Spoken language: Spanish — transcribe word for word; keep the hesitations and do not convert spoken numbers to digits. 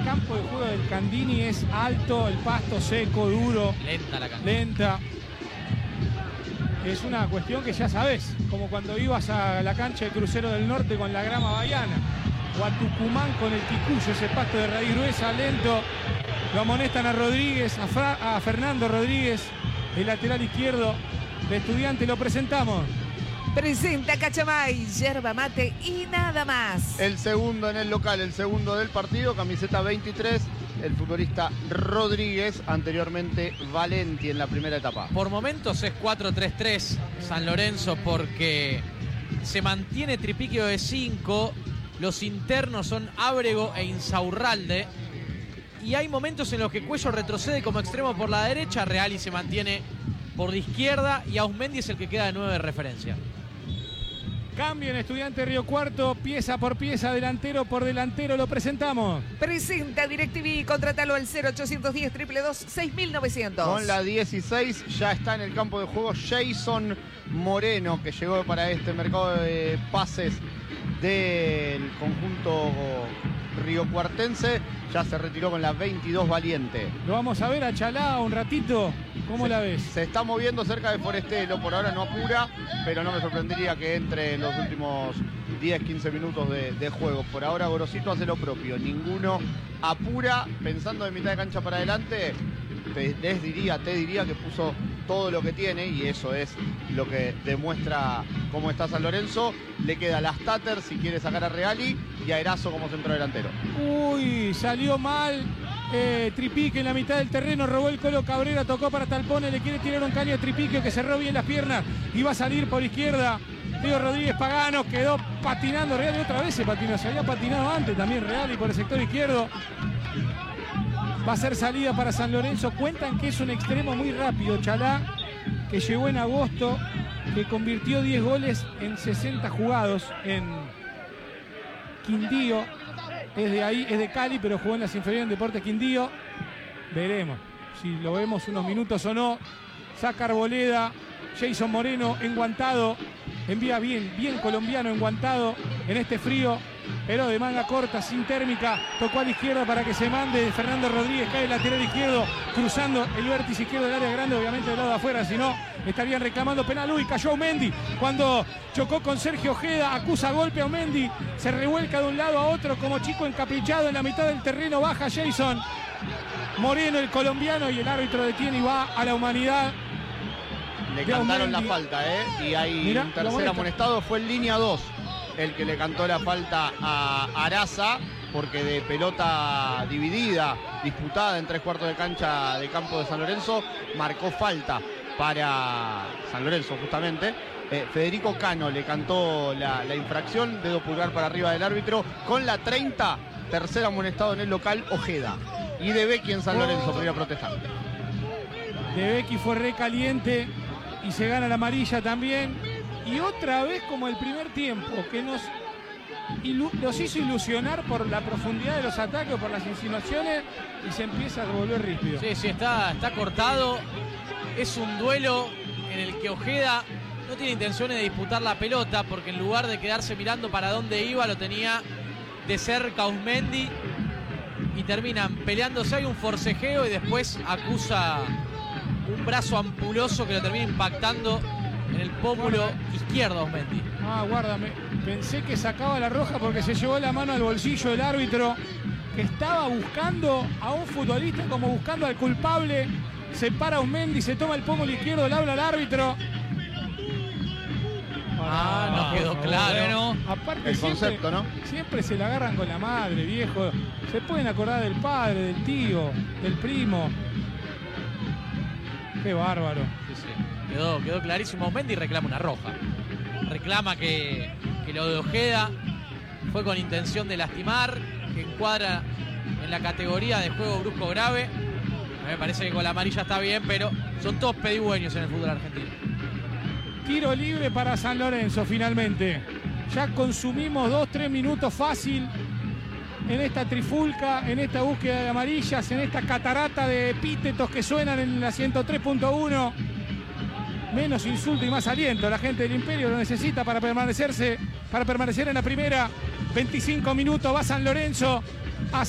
campo de juego del Candini es alto, el pasto seco, duro. Lenta la cancha. Lenta. Es una cuestión que ya sabes, como cuando ibas a la cancha de Crucero del Norte con la grama bahiana, o a Tucumán con el Quicuyo, ese pasto de raíz gruesa, lento. Lo amonestan a Rodríguez, a, Fra, a Fernando Rodríguez, el lateral izquierdo de Estudiante. Lo presentamos. Presenta Cachamay, yerba mate y nada más. El segundo en el local, el segundo del partido, camiseta veintitrés, el futbolista Rodríguez, anteriormente Valenti en la primera etapa. Por momentos es cuatro tres tres San Lorenzo porque se mantiene tripiquio de cinco, los internos son Ábrego e Insaurralde, y hay momentos en los que Cuello retrocede como extremo por la derecha, Reali se mantiene por la izquierda y Ausmendi es el que queda de nueve de referencia. Cambio en Estudiante Río Cuarto, pieza por pieza, delantero por delantero, lo presentamos. Presenta DirecTV, contratalo al cero ochocientos diez, dos dos dos, seis mil novecientos. Con la dieciséis ya está en el campo de juego Jason Moreno, que llegó para este mercado de pases del conjunto riocuartense. Ya se retiró con la veintidós Valiente. Lo vamos a ver a Chalá un ratito. ¿Cómo se, la ves? Se está moviendo cerca de Forestelo, por ahora no apura, pero no me sorprendería que entre en los últimos diez quince minutos de, de juego. Por ahora Gorosito hace lo propio, ninguno apura, pensando de mitad de cancha para adelante. Te, les diría, te diría que puso todo lo que tiene, y eso es lo que demuestra cómo está San Lorenzo. Le queda las Tatter si quiere sacar a Reali y a Erazo como centrodelantero. Uy, salió mal. Eh, Tripique en la mitad del terreno, robó el Colo Cabrera, tocó para Talpone, le quiere tirar un caño a Tripique que cerró bien las piernas y va a salir por izquierda. Tío Rodríguez Pagano quedó patinando. Reali otra vez se patinó, se había patinado antes también Reali por el sector izquierdo. Va a ser salida para San Lorenzo. Cuentan que es un extremo muy rápido, Chalá, que llegó en agosto, que convirtió diez goles en sesenta jugados en Quindío. Es de ahí, es de Cali, pero jugó en las inferiores en Deportes Quindío. Veremos si lo vemos unos minutos o no. Saca Arboleda, Jason Moreno enguantado. Envía bien, bien colombiano enguantado en este frío, pero de manga corta, sin térmica. Tocó a la izquierda para que se mande. Fernando Rodríguez cae el lateral izquierdo, cruzando el vértice izquierdo del área grande, obviamente del lado de afuera, si no estarían reclamando penal. Uy, cayó Aumendi cuando chocó con Sergio Ojeda, acusa golpe a Aumendi, se revuelca de un lado a otro como chico encaprichado en la mitad del terreno. Baja Jason Moreno, el colombiano, y el árbitro detiene y va a la humanidad. Le cantaron la falta, ¿eh? Y hay Mirá, un tercer amonestado, fue en línea dos el que le cantó la falta a Araza, porque de pelota dividida, disputada en tres cuartos de cancha de campo de San Lorenzo, marcó falta para San Lorenzo justamente. Eh, Federico Cano le cantó la, la infracción, dedo pulgar para arriba del árbitro. Con la treinta, tercer amonestado en el local, Ojeda. Y De Becchi en San Lorenzo, podría protestar. De Becchi fue recaliente y se gana la amarilla también. Y otra vez como el primer tiempo, que nos, nos hizo ilusionar por la profundidad de los ataques, por las insinuaciones, y se empieza a volver ríspido. Sí, sí, está, está cortado. Es un duelo en el que Ojeda no tiene intenciones de disputar la pelota, porque en lugar de quedarse mirando para dónde iba, lo tenía de cerca Ausmendi, y terminan peleándose. Hay un forcejeo y después acusa un brazo ampuloso que lo termina impactando en el pómulo izquierdo Ausmendi. Ah, guárdame. Pensé que sacaba la roja porque se llevó la mano al bolsillo del árbitro, que estaba buscando a un futbolista como buscando al culpable. Se para Ausmendi, se toma el pómulo izquierdo, le habla al árbitro. Ah, no quedó claro. Aparte, el siempre, concepto, ¿no? Siempre se la agarran con la madre, viejo. Se pueden acordar del padre, del tío, del primo. Qué bárbaro. Sí, sí. Quedó, quedó clarísimo. Ausmendi reclama una roja. Reclama que, que lo de Ojeda fue con intención de lastimar, que encuadra en la categoría de juego brusco grave. A mí me parece que con la amarilla está bien, pero son todos pedigüeños en el fútbol argentino. Tiro libre para San Lorenzo finalmente. Ya consumimos dos, tres minutos fácil en esta trifulca, en esta búsqueda de amarillas, en esta catarata de epítetos que suenan en la ciento tres punto uno. Menos insulto y más aliento. La gente del Imperio lo necesita para permanecerse, para permanecer en la primera. veinticinco minutos, va San Lorenzo.